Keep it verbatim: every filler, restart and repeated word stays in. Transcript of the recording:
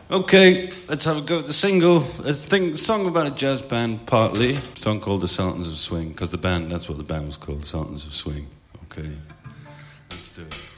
Okay, let's have a go at the single. Let's think a song about a jazz band, partly. A song called The Sultans of Swing, because the band, that's what the band was called, The Sultans of Swing. Okay, let's do it.